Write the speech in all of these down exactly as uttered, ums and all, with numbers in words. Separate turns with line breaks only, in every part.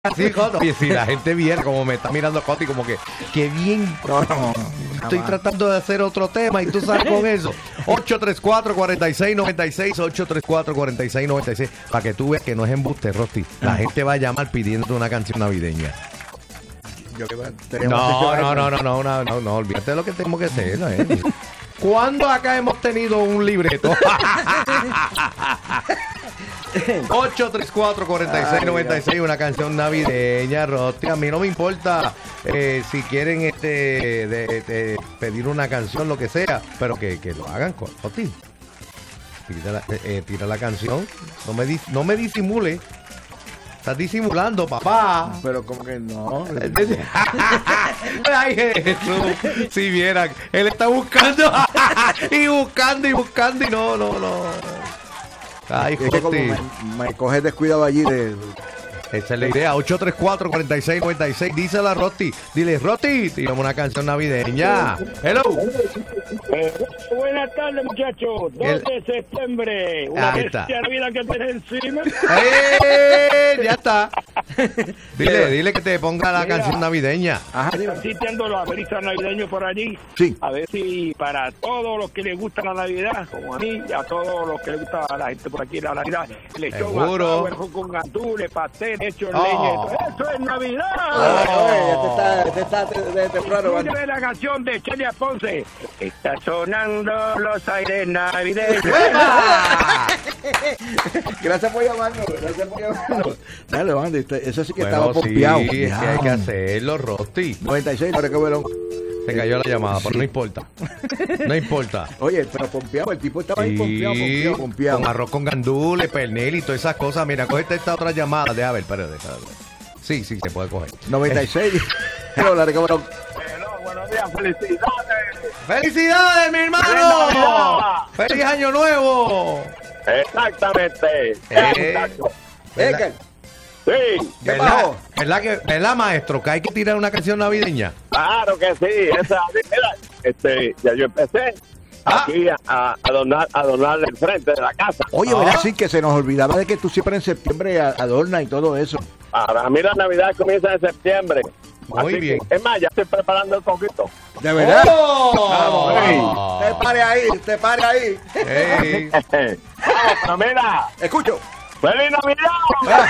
Sí, Coto. Oye, si la gente viera como me está mirando Coti, como que, que bien.
No, no,
Estoy
jamás.
tratando de hacer otro tema y tú sabes con eso. ocho tres cuatro, cuatro seis nueve seis, ocho tres cuatro, cuatro seis nueve seis, para que tú veas que no es embuste, Rosti. La gente va a llamar pidiendo una canción navideña.
Yo creo que tenemos
No,
hecho
no,
eso.
no, no, no, no, no, no, olvídate de lo que tenemos que hacer. ¿No es? ¿Cuándo acá hemos tenido un libreto? ocho tres cuatro, cuatro seis nueve seis, una canción navideña, Rosti. A mí no me importa eh, si quieren este de, de pedir una canción, lo que sea, pero que, que lo hagan, Rosti. Tira la, eh, eh, tira la canción, no me, dis- no me disimule. Estás disimulando, papá.
Pero como que no.
Ay, Jesús, si vieran, él está buscando y buscando y buscando y no, no, no. Ay,
Es que como
Josti.
me, me coges descuidado allí de...
Esa es la idea. ocho tres cuatro, cuatro seis nueve seis. Dísela a Rosti. Dile, Rosti, tiramos una canción navideña. Hello.
Eh, buenas tardes, muchachos. dos
El-
de septiembre. Una
Ahí está.
bestia de vida que tenés encima.
¡Eh! Ya está. Dile, dile que te ponga la
Mira.
canción navideña.
Ajá, dime.
Asistiendo los abuelistas navideños por allí.
Sí.
A ver si para todos los que les gusta la Navidad, como a mí, y a todos los que les gusta a la gente por aquí la Navidad, lechón
Seguro.
asado, el con gandules, pastel, hecho en
Oh.
leña. ¡Eso es Navidad!
Oye, este está, este está de, de temprano. ¿vale?
Escúcheme la canción de Chelia Ponce. Está sonando los aires navideños.
¡Uepa!
Gracias por llamarnos. Gracias por llamarnos. Dale, Bandy, este- eso sí que
Bueno,
estaba
sí,
pompeado.
es que hay que hacerlo, Rosti.
noventa y seis, ahora que bueno.
Se cayó la llamada, pero no importa. No importa.
Oye, pero pompeado, el tipo estaba ahí
Sí,
pompeado, pompeado, pompeado.
con arroz con gandules, pernil y todas esas cosas. Mira, cógete esta otra llamada. Deja ver, espérate, espérate. Sí, sí, se puede coger.
noventa y seis. Hello, la recámara.
Bueno, buenos días, felicidades.
¡Felicidades, mi
¡Feliz
hermano!
Navidad!
¡Feliz Año Nuevo!
Exactamente.
Eh.
Exacto.
¿Verdad?
Ekel,
Sí,
¿qué
¿Verdad?
pasó?
¿Verdad, que, ¿Verdad, maestro? Que hay que tirar una canción navideña.
claro que sí. Esa, mira, este, ya yo empecé
Ah.
aquí a, a adornar, a adornar el frente de la casa.
Oye,
Ah.
¿verdad? Sí, que se nos olvidaba de que tú siempre en septiembre a- adornas y todo eso.
Para mí la Navidad comienza en septiembre.
Muy
Así
bien.
que, es más, ya estoy preparando el poquito.
¿De verdad?
¡Oh!
Te pare ahí, te pare ahí.
Ey.
Vamos, pero mira,
Escucho.
¡feliz Navidad!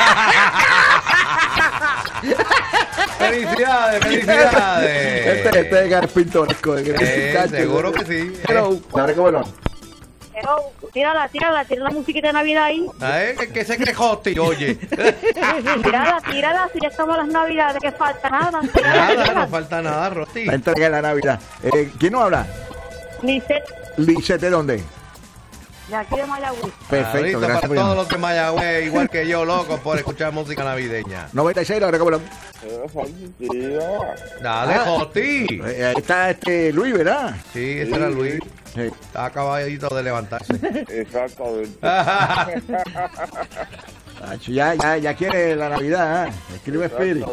¡Felicidades, felicidades!
Este, este es Garpintoresco.
Eh, seguro que sí.
Hello, la recámara.
Pero, tírala, tírala, tira la musiquita de Navidad ahí.
Ay, ¿qué, qué se cree Josti? Oye.
Tírala, tírala, si ya estamos las Navidades, que falta nada. Tírala,
Nada,
tírala.
no falta nada, Rosti.
La entrega de la Navidad. Eh, ¿Quién nos habla?
Lisette,
Lisette, ¿de dónde?
de aquí de Mayagüez.
Perfecto,
Ahorita
gracias
para
por
todos
llamar.
los de Mayagüez, igual que yo, loco, por escuchar música navideña.
noventa y seis, la recámara.
Dale,
Ah.
Josti.
Eh, ahí está este Luis, ¿verdad?
Sí, ese era Luis.
Sí.
Está acabadito de levantarse.
Exactamente.
Acho, Ya, ya, ya quiere la Navidad, ¿eh? Escribe Spirit.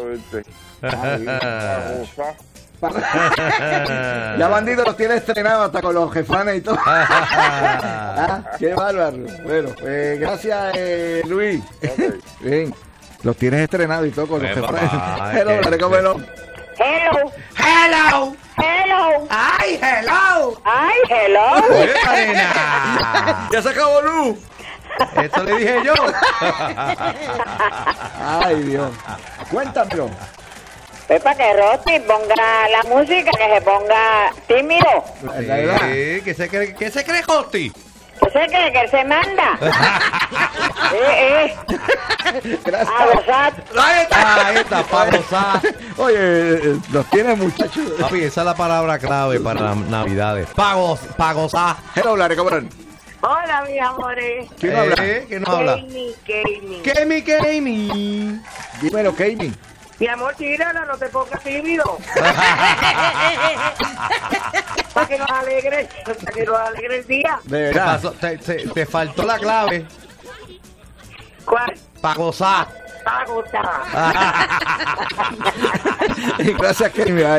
Ya Bandido los tiene estrenados hasta con los jefanes y todo. Ah, qué bárbaro. Bueno, pues gracias, eh, Luis. Bien. Los tienes estrenados y todo con los
Pues,
jefanes.
papá,
Hello,
que-
la recámara.
Hello,
¡Hello!
hello,
¡Ay, hello!
ay, hello.
¡Oye, nena!
Ya se acabó Luz.
Eso le dije yo.
Ay, Dios. Cuéntamelo.
Es para que Rosy ponga la música, que se ponga tímido.
La verdad.
Sí, ¿qué se cree, qué se cree Josti?
¿Qué se cree que él se manda? eh, eh,
Gracias.
a gozar.
Ahí está, ahí está, para gozar.
Oye, eh, los tiene muchachos.
Papi, esa es la palabra clave para las navidades. Pagos, para gozar.
Hello, la recámara.
Hola, mis amores.
¿Quién habla?
Eh, ¿Quién nos habla?
Kami, Kami.
Kemi, Kemi.
Dímelo, Kami.
Mi amor, tírala, no te pongas tímido. Para que nos alegre, para que nos alegre el día.
De
Te,
verdad.
pasó- te- te- te faltó la clave
¿Cuál?
para gozar.
Para gozar.
Gracias, Kami.